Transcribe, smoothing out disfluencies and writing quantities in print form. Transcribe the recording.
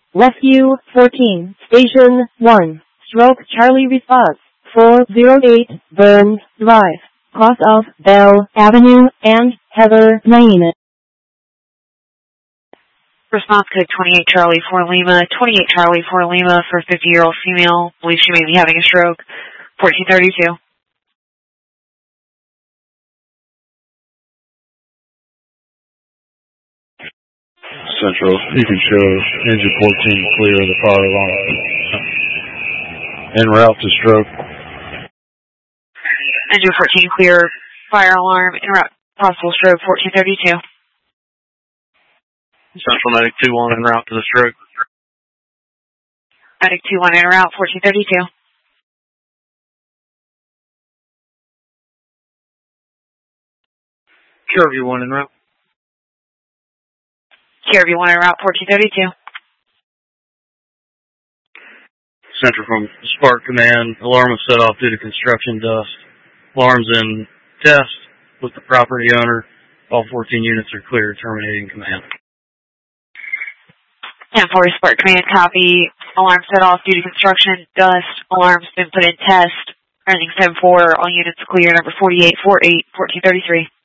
Rescue 14, Station 1, Stroke Charlie response, 408 Burns Drive, cross of Bell Avenue and Heather Lane. Response code 28 Charlie 4 Lima, 28 Charlie 4 Lima for 50-year-old female, believes she may be having a stroke, 1432. Central, you can show engine 14 clear of the fire alarm. En route to stroke. Engine 14 clear, fire alarm, en route, possible stroke, 1432. Central Medic 2-1 en route to the stroke. Medic 2-1 en route, 1432. Curvy 1 en route. Curvy 1 en route, 1432. Central from Spark Command, alarm was set off due to construction dust. Alarms in test with the property owner. All 14 units are clear, terminating command. 10-4 Spark Command, copy. Alarm set off due to construction dust. Alarm's been put in test. Running 7-4, all units clear, number 4848, 1433.